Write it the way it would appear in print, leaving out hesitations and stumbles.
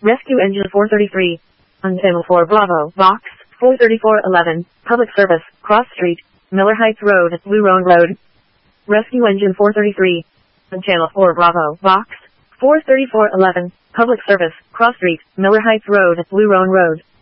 Rescue Engine 433. On Channel 4 Bravo, Box 43411, Public Service, Cross Street, Miller Heights Road, Blue Roan Road. Rescue Engine 433. On Channel 4 Bravo, Box 43411, Public Service, Cross Street, Miller Heights Road, Blue Roan Road.